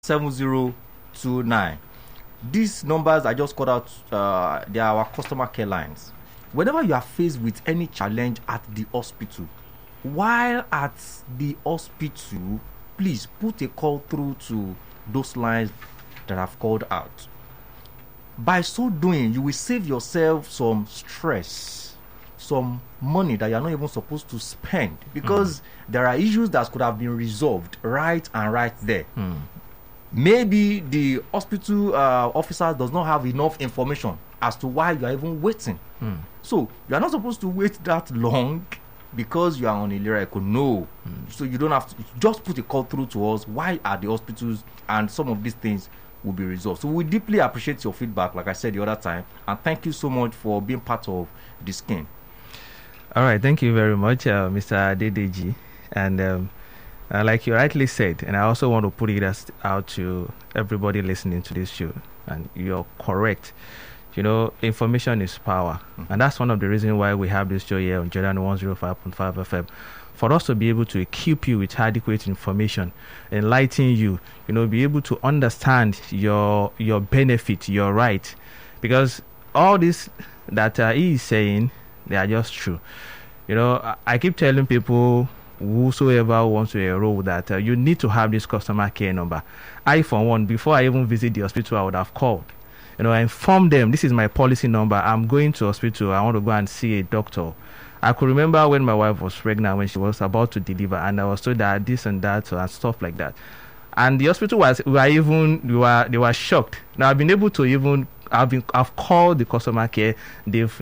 7029. These numbers I just called out, they are our customer care lines. Whenever you are faced with any challenge at the hospital, while at the hospital, please put a call through to those lines that I've called out. By so doing, you will save yourself some stress, some money that you're not even supposed to spend, because there are issues that could have been resolved right there. Maybe the hospital officer does not have enough information as to why you are even waiting. So you are not supposed to wait that long because you are on Ilera Eco. No. So you don't have to, just put a call through to us while at the hospitals, and some of these things will be resolved. So we deeply appreciate your feedback, like I said the other time, and thank you so much for being part of the scheme. All right, thank you very much, Mr. Adedeji. And like you rightly said, and I also want to put it out to everybody listening to this show, and you're correct. You know, information is power. And that's one of the reasons why we have this show here on Jordan 105.5 FM. For us to be able to equip you with adequate information, enlighten you, you know, be able to understand your benefit, your right. Because all this that he is saying, they are just true. You know, I keep telling people, whosoever wants to enroll, that you need to have this customer care number. I, for one, before I even visit the hospital, I would have called. You know, I inform them, this is my policy number. I'm going to hospital. I want to go and see a doctor. I could remember when my wife was pregnant, when she was about to deliver, and I was told that this and that and stuff like that. And the hospital they were shocked. Now I've been able to I've called the customer care. They've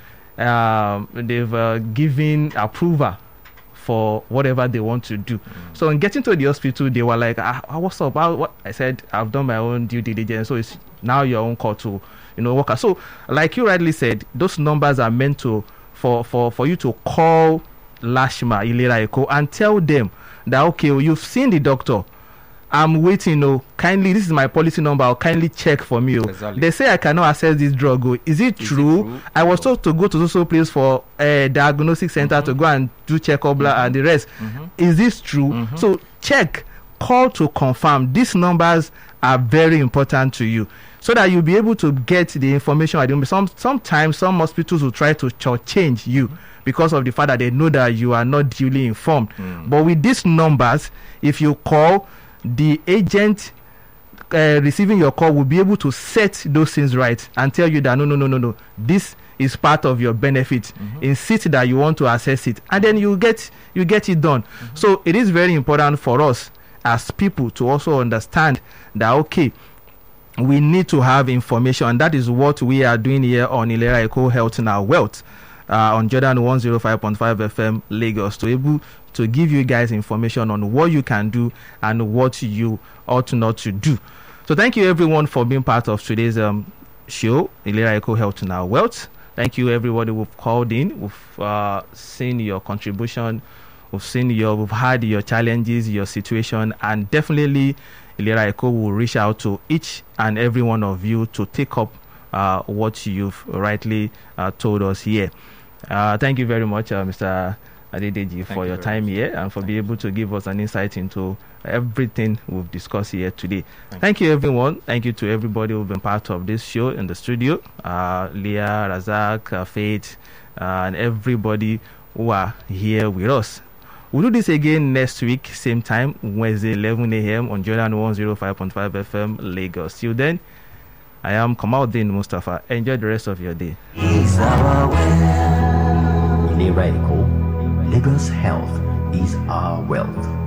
given approval for whatever they want to do. So in getting to the hospital, they were like, what's up? What I said, I've done my own due diligence, so it's now your own call to, you know, work. So like you rightly said, those numbers are meant to for you to call Lashma Ilera Eco and tell them that, okay, you've seen the doctor, I'm waiting, kindly, this is my policy number, I'll kindly check for me. Exactly. They say I cannot access this drug. Is it true? I was told to go to social place for a diagnostic center to go and do checkup and the rest. Is this true? So check, call to confirm. These numbers are very important to you, so that you'll be able to get the information. Sometimes some hospitals will try to change you because of the fact that they know that you are not duly informed. But with these numbers, if you call, the agent receiving your call will be able to set those things right and tell you that no, this is part of your benefit. Insist that you want to access it, and then you get it done. So it is very important for us as people to also understand that, okay, we need to have information, and that is what we are doing here on Ilera Eco Health Now Wealth on Jordan 105.5 FM Lagos, to able to give you guys information on what you can do and what you ought not to do. So thank you everyone for being part of today's show, Ilera Eco Health Now Wealth. Thank you everybody who've called in, who've seen your contribution, we've had your challenges, your situation, and definitely Ilera Eco will reach out to each and every one of you to take up what you've rightly told us here. Thank you very much, Mr. Adedeji, for your time here and for being able to give us an insight into everything we've discussed here today. Thank you, everyone. Thank you to everybody who've been part of this show in the studio. Leah, Razak, Faith, and everybody who are here with us. We'll do this again next week, same time, Wednesday, 11 a.m. on Jordan 105.5 FM Lagos. Till then, I am Kamaldeen Mustafa. Enjoy the rest of your day. Ilera Eco, Lagos Health is our wealth.